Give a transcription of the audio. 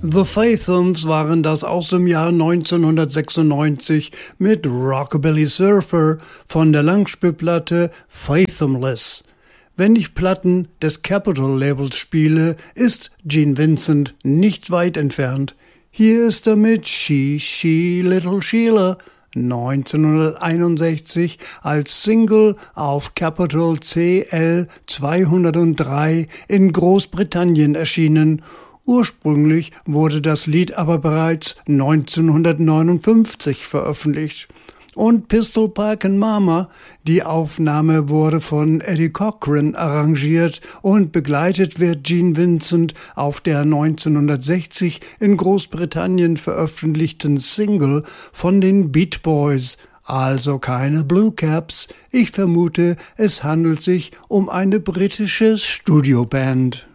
The Fathums waren das aus dem Jahr 1996 mit Rockabilly Surfer von der Langspielplatte Fathomless. Wenn ich Platten des Capitol Labels spiele, ist Gene Vincent nicht weit entfernt. Hier ist er mit She, She, Little Sheila 1961 als Single auf Capitol CL 203 in Großbritannien erschienen. Ursprünglich wurde das Lied aber bereits 1959 veröffentlicht. Und Pistol Pike and Mama, die Aufnahme wurde von Eddie Cochran arrangiert und begleitet wird Gene Vincent auf der 1960 in Großbritannien veröffentlichten Single von den Beat Boys, also keine Blue Caps. Ich vermute, es handelt sich um eine britische Studioband.